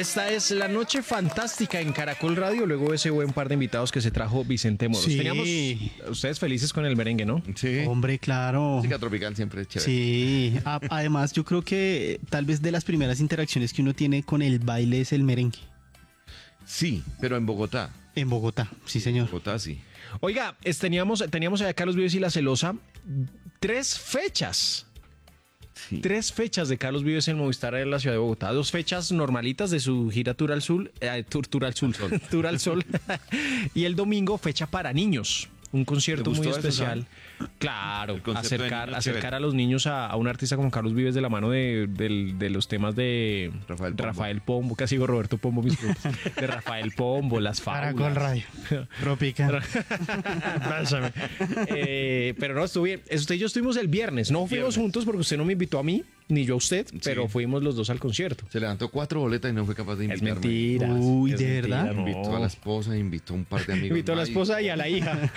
esta es la noche fantástica en Caracol Radio, luego de ese buen par de invitados que se trajo Vicente Moros. Sí. Teníamos ustedes felices con el merengue, ¿no? Sí. Hombre, claro. Música tropical siempre es chévere. Sí, además yo creo que tal vez de las primeras interacciones que uno tiene con el baile es el merengue. Sí, pero en Bogotá. En Bogotá, sí señor. Bogotá sí. Oiga, teníamos allá a Carlos Vives y La Celosa 3 fechas. Sí. 3 fechas de Carlos Vives en Movistar en la ciudad de Bogotá. 2 fechas normalitas de su gira Tour al Sol, Tour al Sol. Y el domingo fecha para niños. Un concierto ¿Te muy gustó eso, especial. Sam? Claro, El concepto de niños, acercar chévere. a los niños a un artista como Carlos Vives de la mano de los temas de Rafael Pombo. Pombo, casi digo Roberto Pombo, mis frutos. De Rafael Pombo, las fábulas. Caracol Radio. Tropical. Pásame. Pero no, estuvo bien. Usted y yo estuvimos el viernes. No fuimos juntos porque usted no me invitó a mí, ni yo a usted, pero fuimos los dos al concierto. Se levantó 4 boletas y no fue capaz de Es invitarme. mentira. Uy, es ¿de mentira, verdad? no. Invitó a la esposa, invitó a un par de amigos. Invitó a la más esposa y a la hija.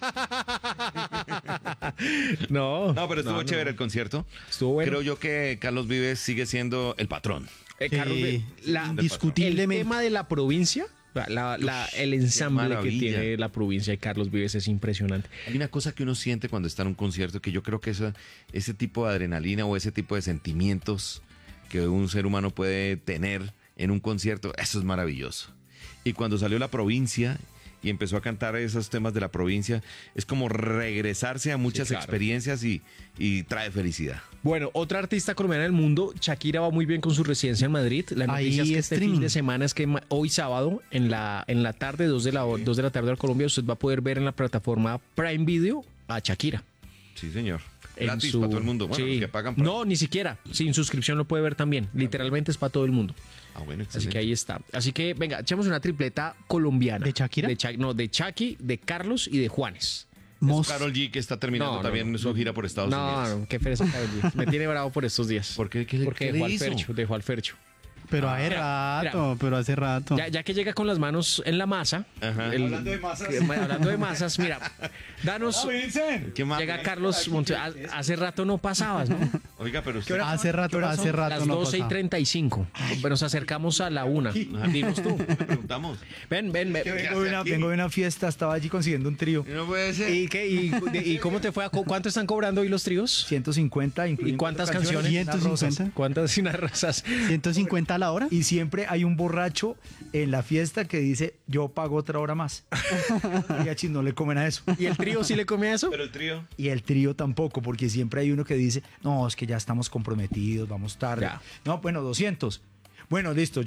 No. No, pero estuvo no. chévere el concierto. Estuvo bueno. Creo yo que Carlos Vives sigue siendo el patrón. Carlos, Sí, el indiscutiblemente. tema de la provincia, el ensamble que maravilla. tiene la provincia de Carlos Vives es impresionante. Hay una cosa que uno siente cuando está en un concierto que yo creo que ese tipo de adrenalina o ese tipo de sentimientos que un ser humano puede tener en un concierto, eso es maravilloso. Y cuando salió La Provincia y empezó a cantar esos temas de la provincia, es como regresarse a muchas Sí, claro. experiencias y trae felicidad. Bueno, otra artista colombiana del mundo, Shakira, va muy bien con su residencia en Madrid. La noticia Ahí es que este streaming. fin de semana es que hoy sábado, en la tarde, 2 de la tarde de Colombia, usted va a poder ver en la plataforma Prime Video a Shakira. Sí, señor. En Gratis su- para todo el mundo. Bueno, Sí. los que pagan por... No, ni siquiera. Sin suscripción lo puede ver también. Literalmente es para todo el mundo. Ah, bueno, Así excelente. que ahí está. Así que, venga, echemos una tripleta colombiana. ¿De Shakira? De Shaki, de Carlos y de Juanes. Mos- Karol G, que está terminando No, también no. su gira por Estados Unidos. No, qué fresa Karol G. Me tiene bravo por estos días. ¿Por qué? ¿Qué Porque le dejó al hizo? Fercho, dejó al Fercho. Pero hace Mira, rato, pero hace rato. Ya que llega con las manos en la masa. Ajá. Hablando de masas. Hablando de masas, mira, danos. ¿Qué más? Llega Carlos Monte. Hace rato no pasabas, ¿no? Oiga, pero usted... Hace rato Las no 12:35. Pero nos acercamos a la 1. Dinos tú. le preguntamos. Ven. Vengo de una fiesta, estaba allí consiguiendo un trío. No puede ser. ¿Y qué? ¿Y cómo te fue? ¿Cuánto están cobrando hoy los tríos? 150, ¿Y incluyendo cuántas otras canciones? unas rosas. 150. ¿Cuántas y unas razas? 150 a la hora. Y siempre hay un borracho en la fiesta que dice, yo pago otra hora más. Y a Chis no le comen a eso. ¿Y el trío sí le come a eso? Pero el trío... Y el trío tampoco, porque siempre hay uno que dice, no, es que ya estamos comprometidos, vamos tarde. Ya. No, bueno, 200. Bueno, listo.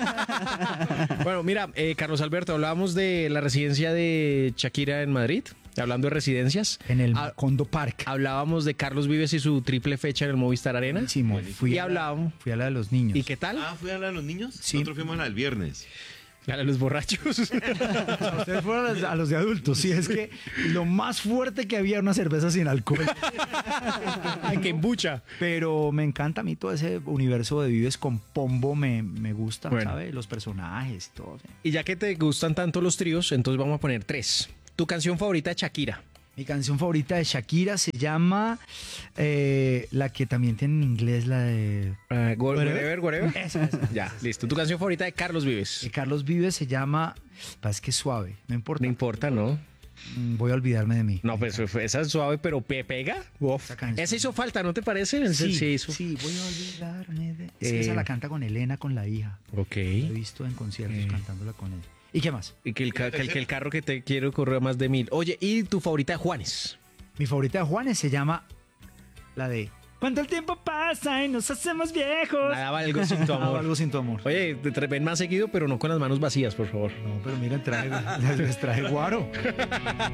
Bueno, mira, Carlos Alberto, hablábamos de la residencia de Shakira en Madrid, hablando de residencias. En el Ah, Macondo Park. Hablábamos de Carlos Vives y su triple fecha en el Movistar Arena. Buenísimo. Y hablábamos. Fui a la de los niños. ¿Y qué tal? Ah, ¿fue a la de los niños? Sí. Nosotros fuimos a la del viernes. A los borrachos. Ustedes fueron a los de adultos. Sí, es que lo más fuerte que había era una cerveza sin alcohol. Ay, que embucha. Pero me encanta a mí todo ese universo de Vives con Pombo, me gusta, Bueno. ¿sabes? Los personajes y todo. ¿sí? Y ya que te gustan tanto los tríos, entonces vamos a poner 3. Tu canción favorita de Shakira. Mi canción favorita de Shakira se llama la que también tiene en inglés, la de Whatever. esa. Ya, listo. Tu canción favorita de Carlos Vives. De Carlos Vives se llama, es que es suave, no importa. No importa, ¿no? Voy a olvidarme de mí. No, pues esa es suave, pero pega. Uf. Esa canción. Esa hizo falta, ¿no te parece? Sí, voy a olvidarme de... Es que esa la canta con Elena, con la hija. Ok. La he visto en conciertos cantándola con él. ¿Y qué más? Y que el carro que te quiero corre a más de 1000. Oye, ¿y tu favorita de Juanes? Mi favorita de Juanes se llama la de Cuando el tiempo pasa y nos hacemos viejos. Nada, algo sin tu Hago amor. algo sin tu amor. Oye, ven más seguido, pero no con las manos vacías, por favor. No, pero miren, les traje guaro.